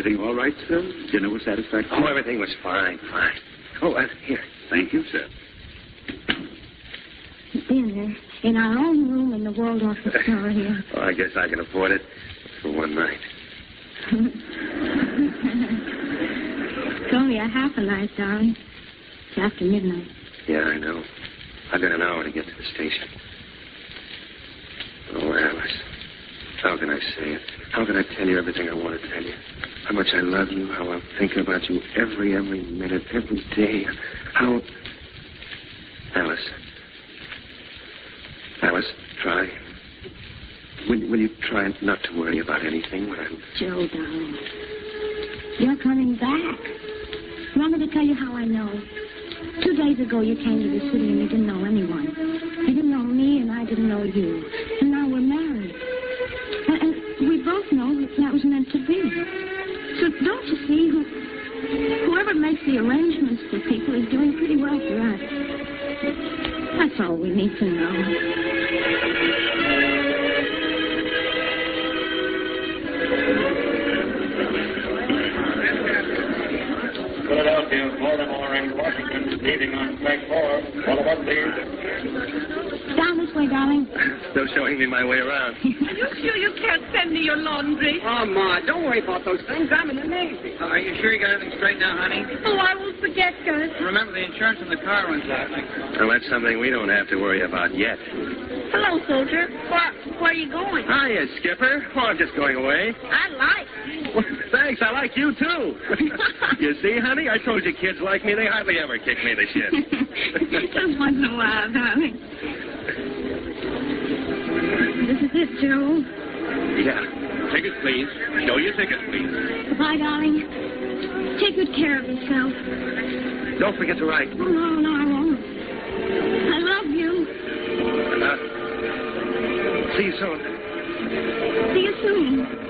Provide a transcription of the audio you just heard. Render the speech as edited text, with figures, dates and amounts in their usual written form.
Everything all right, sir? Dinner was satisfactory? Oh, everything was fine. Oh, here. Thank you, sir. Dinner in our own room in the Waldorf Astoria. Oh, I guess I can afford it for one night. It's only a half a night, darling. It's after midnight. Yeah, I know. I've got an hour to get to the station. Oh, Alice. How can I say it? How can I tell you everything I want to tell you? How much I love you, how I'm thinking about you every minute, every day. How... Alice, try. Will you try not to worry about anything when I'm... Joe, darling. You're coming back. You want me to tell you how I know? 2 days ago, you came to the city and you didn't know anyone. You didn't know me and I didn't know you. And now we're married. And we both know that was meant to be. So don't you see, whoever makes the arrangements for people is doing pretty well for us. That's all we need to know. Philadelphia, Baltimore, and Washington leaving on track 4. All of us, please. Down this way, darling. Still showing me my way around. Are you sure you can't send me your laundry? Oh, Ma, don't worry about those things. I'm in the Navy. Are you sure you got everything straight now, honey? Oh, I won't forget, guys. Remember, the insurance on the car runs out next month. Well, that's something we don't have to worry about yet. Hello, soldier. Where are you going? Hiya, Skipper. Oh, I'm just going away. I like. Well, thanks, I like you, too. You see, honey, I told you kids like me, they hardly ever kick me in the shit. Just once in a while, darling. This is it, Joe. Yeah. Tickets, please. Show your tickets, please. Goodbye, darling. Take good care of yourself. Don't forget to write. Oh, no, I won't. I love you. See you soon. See you soon.